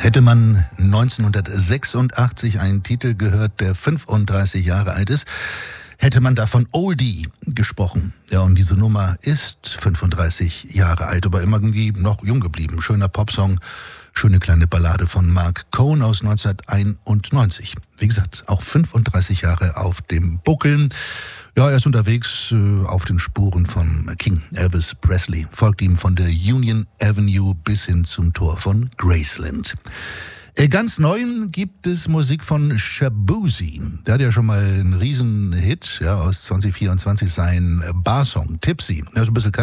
Hätte man 1986 einen Titel gehört, der 35 Jahre alt ist, hätte man davon Oldie gesprochen. Ja, und diese Nummer ist 35 Jahre alt, aber irgendwie noch jung geblieben. Schöner Popsong, schöne kleine Ballade von Mark Cohn aus 1991. Wie gesagt, auch 35 Jahre auf dem Buckel. Ja, er ist unterwegs auf den Spuren von King Elvis Presley. Folgt ihm von der Union Avenue bis hin zum Tor von Graceland. Ganz neu gibt es Musik von Shaboozey. Der hat ja schon mal einen Riesenhit aus 2024, sein Barsong Tipsy. Ja, so ein bisschen